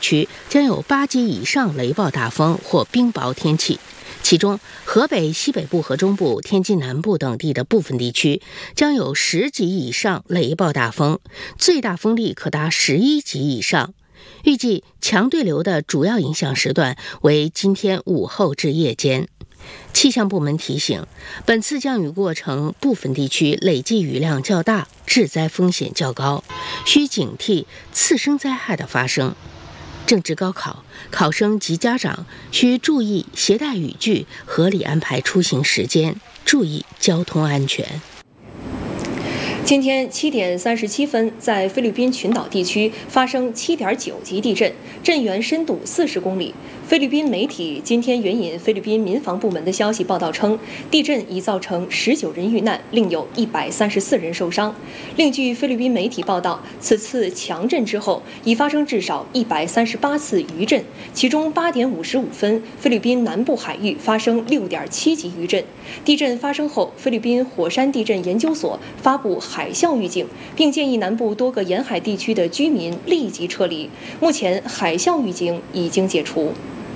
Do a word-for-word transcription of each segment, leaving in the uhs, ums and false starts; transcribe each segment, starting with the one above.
区将有八级以上雷暴大风或冰雹天气。其中，河北西北部和中部、天津南部等地的部分地区将有十级以上雷暴大风，最大风力可达十一级以上。预计强对流的主要影响时段为今天午后至夜间。气象部门提醒，本次降雨过程部分地区累计雨量较大，致灾风险较高，需警惕次生灾害的发生。正值高考，考生及家长需注意携带雨具，合理安排出行时间，注意交通安全。 今天七点三十七分，在菲律宾群岛地区发生七点九级地震，震源深度四十公里。菲律宾媒体今天援引菲律宾民防部门的消息报道称，地震已造成十九人遇难，另有一百三十四人受伤。另据菲律宾媒体报道，此次强震之后，已发生至少一百三十八次余震，其中八点五十五分，菲律宾南部海域发生六点七级余震。地震发生后，菲律宾火山地震研究所发布海啸预警，并建议南部多个沿海地区的居民立即撤离。目前，海啸预警已经解除。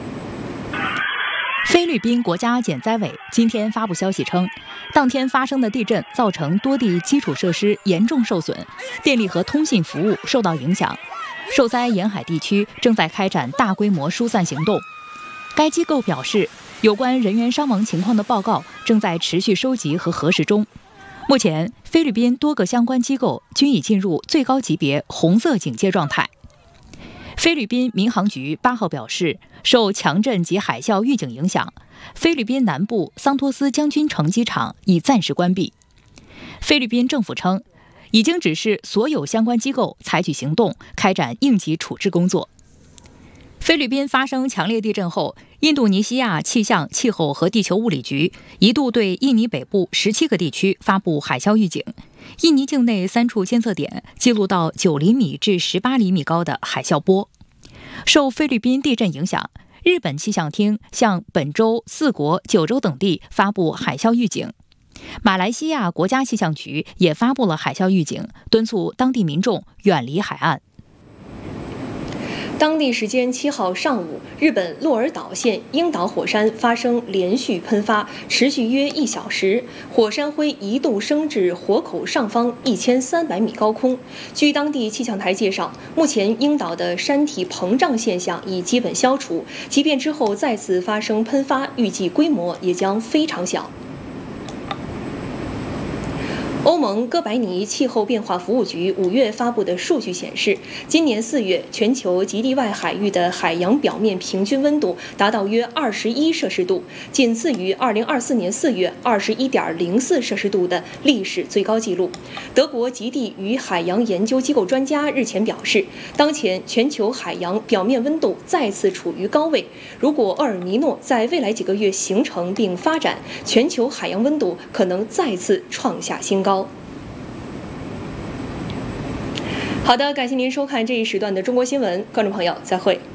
菲律宾国家减灾委今天发布消息称，当天发生的地震造成多地基础设施严重受损，电力和通信服务受到影响。受灾沿海地区正在开展大规模疏散行动。该机构表示，有关人员伤亡情况的报告正在持续收集和核实中。目前，菲律宾多个相关机构均已进入最高级别红色警戒状态。菲律宾民航局八号表示，受强震及海啸预警影响，菲律宾南部桑托斯将军城机场已暂时关闭。菲律宾政府称，已经指示所有相关机构采取行动，开展应急处置工作。菲律宾发生强烈地震后，印度尼西亚气象、气候和地球物理局一度对印尼北部十七个地区发布海啸预警。印尼境内三处监测点记录到九厘米至十八厘米高的海啸波。受菲律宾地震影响，日本气象厅向本州、四国、九州等地发布海啸预警。马来西亚国家气象局也发布了海啸预警，敦促当地民众远离海岸。 当地时间七号上午，日本鹿儿岛县樱岛火山发生连续喷发，持续约一小时，火山灰一度升至火口上方一千三百米高空。据当地气象台介绍，目前樱岛的山体膨胀现象已基本消除，即便之后再次发生喷发，预计规模也将非常小。欧盟哥白尼气候变化服务局五月发布的数据显示，今年四月全球极地外海域的海洋表面平均温度达到约二十一摄氏度，仅次于二零二四年四月二十一点零四摄氏度的历史最高纪录。德国极地与海洋研究机构专家日前表示，当前全球海洋表面温度再次处于高位，如果厄尔尼诺在未来几个月形成并发展，全球海洋温度可能再次创下新高。好的，感谢您收看这一时段的中国新闻，观众朋友，再会。